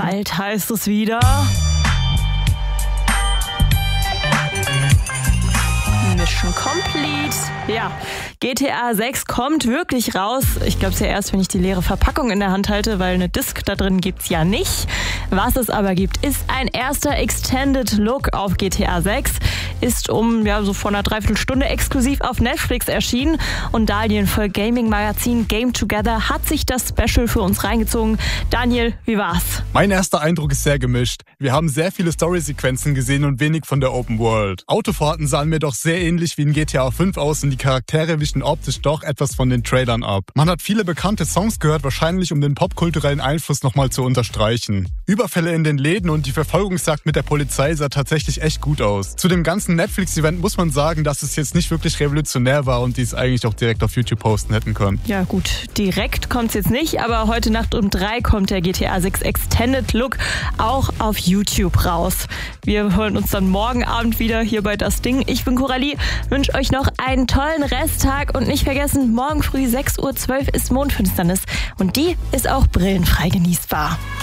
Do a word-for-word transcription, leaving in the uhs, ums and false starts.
Bald heißt es wieder Mission Complete. Ja, G T A sechs kommt wirklich raus. Ich glaube es ja erst, wenn ich die leere Verpackung in der Hand halte, weil eine Disc da drin gibt's ja nicht. Was es aber gibt, ist ein erster Extended Look auf G T A sechs. Ist um ja so vor einer Dreiviertelstunde exklusiv auf Netflix erschienen. Und Daniel von Gaming-Magazin Game Together hat sich das Special für uns reingezogen. Daniel, wie war's? Mein erster Eindruck ist sehr gemischt. Wir haben sehr viele Story-Sequenzen gesehen und wenig von der Open World. Autofahrten sahen mir doch sehr ähnlich wie in G T A fünf aus und die Charaktere wichen optisch doch etwas von den Trailern ab. Man hat viele bekannte Songs gehört, wahrscheinlich um den popkulturellen Einfluss nochmal zu unterstreichen. Überfälle in den Läden und die Verfolgungsjagd mit der Polizei sah tatsächlich echt gut aus. Zu dem ganzen Netflix-Event muss man sagen, dass es jetzt nicht wirklich revolutionär war und die es eigentlich auch direkt auf YouTube posten hätten können. Ja gut, direkt kommt's jetzt nicht, aber heute Nacht um drei kommt der G T A sechs Extended Look auch auf YouTube raus. Wir hören uns dann morgen Abend wieder hier bei Das Ding. Ich bin Coralie, wünsche euch noch einen tollen Resttag und nicht vergessen, morgen früh sechs Uhr zwölf ist Mondfinsternis und die ist auch brillenfrei genießbar.